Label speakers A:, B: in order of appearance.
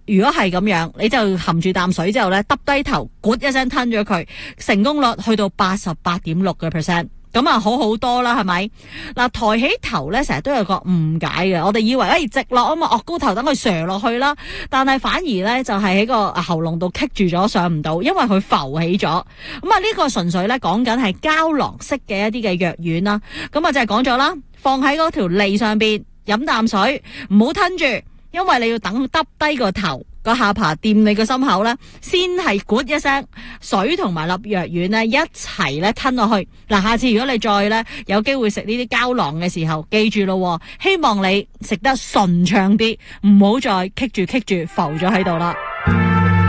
A: 如果係咁樣，你就含住啖水之後咧，耷低頭，咕一聲吞咗佢，成功率去到 88.6%。咁啊，好好多啦，係咪？嗱，抬起頭咧，成日都有個誤解嘅。我哋以為直落啊嘛，岳高頭等佢瀡落去啦，但係反而咧就係喺個喉嚨度棘住咗，上唔到，因為佢浮起咗。咁啊，呢個純粹咧講緊係膠囊式嘅一啲嘅藥丸啦。咁啊，就係講咗啦，放喺嗰條脷上邊，飲啖水，唔好吞住，因為你要等耷低個頭。個下巴掂你個心口咧，先係咕一聲，水同埋粒藥丸咧一齊咧吞落去。嗱，下次如果你再咧有機會食呢啲膠囊嘅時候，記住咯，希望你食得順暢啲，唔好再棘住浮咗喺度啦。